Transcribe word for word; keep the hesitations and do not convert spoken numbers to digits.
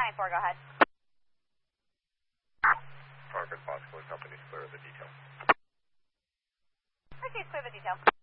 nine four, go ahead. Parker Foxtrot Company, clear the detail. Okay, clear the detail.